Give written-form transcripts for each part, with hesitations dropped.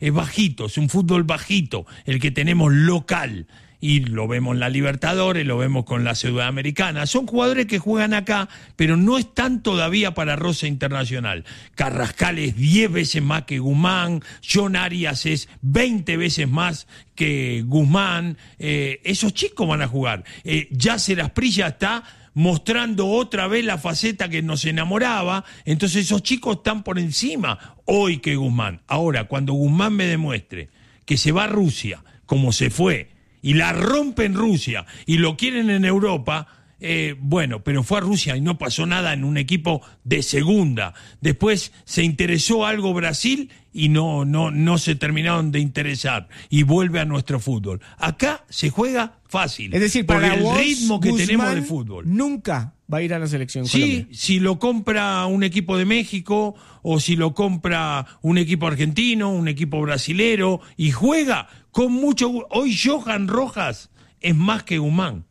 es bajito, es un fútbol bajito, el que tenemos local. Y lo vemos en la Libertadores, lo vemos con la Sudamericana. Son jugadores que juegan acá, pero no están todavía para roce internacional. Carrascal es 10 veces más que Guzmán, John Arias es 20 veces más que Guzmán. Esos chicos van a jugar. Yasser Asprilla está mostrando otra vez la faceta que nos enamoraba, entonces esos chicos están por encima hoy que Guzmán. Ahora, cuando Guzmán me demuestre que se va a Rusia, como se fue, y la rompe en Rusia, y lo quieren en Europa, bueno, pero fue a Rusia y no pasó nada en un equipo de segunda. Después se interesó algo Brasil y no se terminaron de interesar, y vuelve a nuestro fútbol. Acá se juega fácil, es decir, por para el vos, ritmo que Guzmán tenemos de fútbol. Nunca va a ir a la selección Sí, colombiana. si lo compra un equipo de México, o si lo compra un equipo argentino, un equipo brasilero, y juega con mucho... Hoy Johan Rojas es más que Guzmán.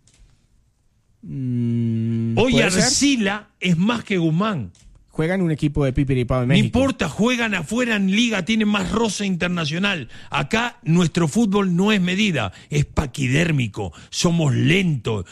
Hoy Arcila es más que Guzmán. Juega en un equipo de Pipiripao de No México. importa, juegan afuera en liga, tienen más roce internacional. Acá nuestro fútbol no es medida, es paquidérmico, somos lentos,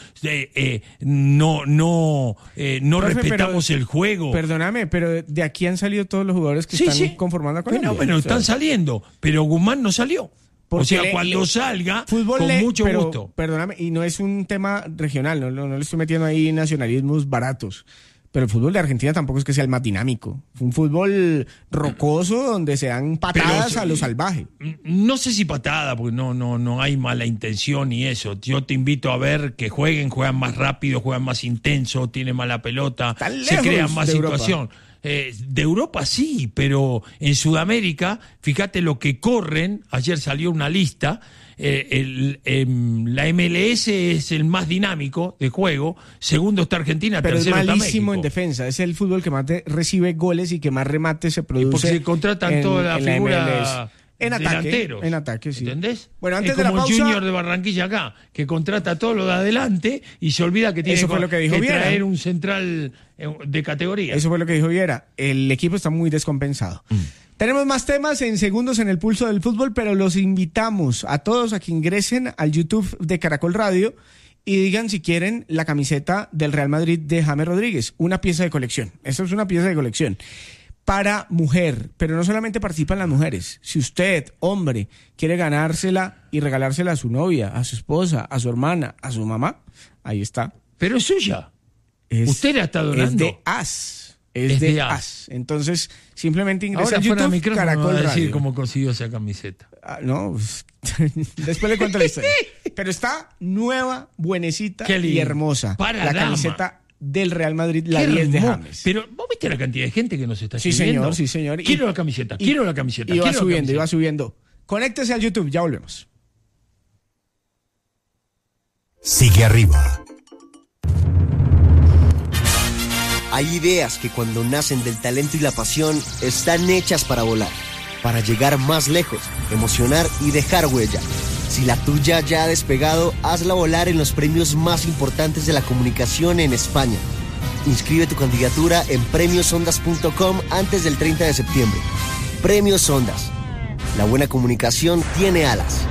no respetamos el juego. Perdóname, pero de aquí han salido todos los jugadores que están conformando a Colombia. Bueno, están saliendo, pero Guzmán no salió. Porque o sea, cuando salga, fútbol con mucho gusto. Perdóname, y no es un tema regional, no le estoy metiendo ahí nacionalismos baratos. Pero el fútbol de Argentina tampoco es que sea el más dinámico. Fue un fútbol rocoso donde se dan patadas a lo salvaje. No sé si patada, porque no hay mala intención ni eso. Yo te invito a ver que juegan más rápido, juegan más intenso, tienen más la pelota, se crean más situación. De Europa sí, pero en Sudamérica, fíjate lo que corren. Ayer salió una lista. La MLS es el más dinámico de juego, segundo está Argentina, pero tercero es está malísimo México. En defensa, es el fútbol que más recibe goles y que más remates se produce. Porque se contratan toda la figura en delanteros. En ataque, sí. ¿Entendés? Bueno, antes es de como la pausa, el Junior de Barranquilla acá, que contrata todo lo de adelante y se olvida que tiene eso fue lo que dijo Viera. traer un central de categoría. Eso fue lo que dijo Viera. El equipo está muy descompensado. Tenemos más temas en segundos en el pulso del fútbol, pero los invitamos a todos a que ingresen al YouTube de Caracol Radio y digan si quieren la camiseta del Real Madrid de James Rodríguez, una pieza de colección. Eso es una pieza de colección para mujer, pero no solamente participan las mujeres. Si usted, hombre, quiere ganársela y regalársela a su novia, a su esposa, a su hermana, a su mamá, ahí está. Pero es suya. Usted la está donando. Es de AS. Es de AS. Entonces, simplemente ingresa a YouTube, Caracol Radio. decir cómo consiguió esa camiseta. No, después le cuento la historia. Pero está nueva, buenecita y hermosa. Para la dama. Camiseta del Real Madrid, la 10 de James. Pero vos viste la cantidad de gente que nos está sí, siguiendo. Sí, señor. Quiero la camiseta, quiero la camiseta. Y va subiendo. Conéctese al YouTube, ya volvemos. Sigue arriba. Hay ideas que cuando nacen del talento y la pasión están hechas para volar, para llegar más lejos, emocionar y dejar huella. Si la tuya ya ha despegado, hazla volar en los premios más importantes de la comunicación en España. Inscribe tu candidatura en premiosondas.com antes del 30 de septiembre. Premios Ondas. La buena comunicación tiene alas.